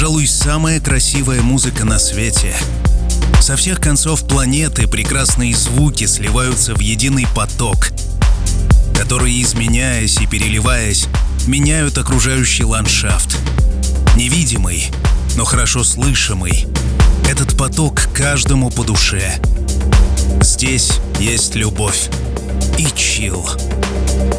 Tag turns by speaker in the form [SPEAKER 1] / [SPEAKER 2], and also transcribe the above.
[SPEAKER 1] пожалуй, самая красивая музыка на свете. Со всех концов планеты прекрасные звуки сливаются в единый поток, которые, изменяясь и переливаясь, меняют окружающий ландшафт. Невидимый, но хорошо слышимый. Этот поток каждому по душе. Здесь есть любовь и чилл.